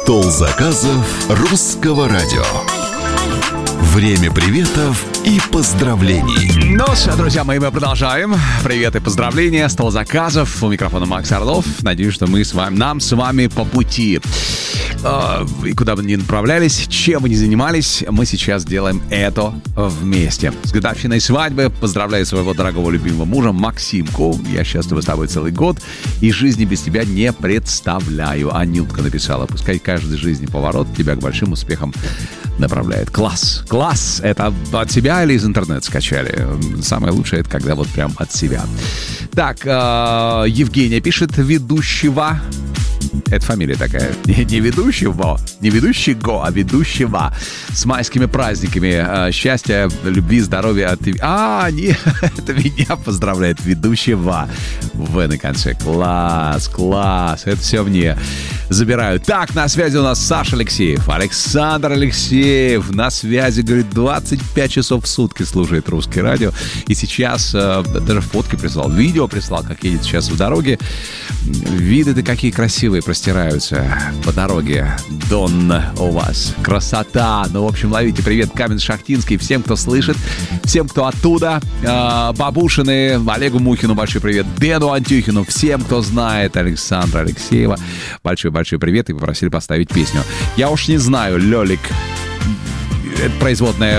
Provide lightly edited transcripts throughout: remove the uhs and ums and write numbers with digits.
Стол заказов русского радио. Время приветов и поздравлений. Ну что, друзья мои, мы продолжаем. Привет и поздравления. Стол заказов. У микрофона Макс Орлов. Надеюсь, что нам с вами по пути. И куда бы ни направлялись, чем бы ни занимались, мы сейчас делаем это вместе. С годовщиной свадьбы поздравляю своего дорогого любимого мужа Максимку. Я счастлива с тобой целый год и жизни без тебя не представляю. Анютка написала: пускай каждый жизни поворот тебя к большим успехам направляет. Класс, класс. Это от себя или из интернета скачали? Самое лучшее — это когда вот прям от себя. Так, Евгения пишет: ведущего. Это фамилия такая. Не ведущего, а ведущего. С майскими праздниками. Счастья, любви, здоровья от... нет, это меня поздравляет. Ведущего. В на конце. Класс, класс. Это все мне забирают. Так, на связи у нас Саша Алексеев. Александр Алексеев на связи, говорит, 25 часов в сутки слушает русское радио. И сейчас даже фотки прислал, видео прислал, как едет сейчас в дороге. Виды-то какие красивые простираются по дороге. Дон у вас. Красота. Ну, в общем, ловите привет Каменск-Шахтинский. Всем, кто слышит, всем, кто оттуда. Бабушины, Олегу Мухину большой привет. Дену Антюхину. Всем, кто знает Александра Алексеева. Большой привет. И попросили поставить песню. Я уж не знаю, Лёлик. Это производная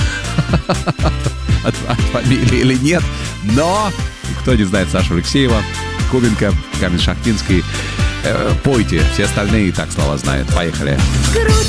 от фамилии или нет. Но кто не знает Сашу Алексеева, Кубинка, Каменск-Шахтинский, пойте. Все остальные и так слова знают. Поехали.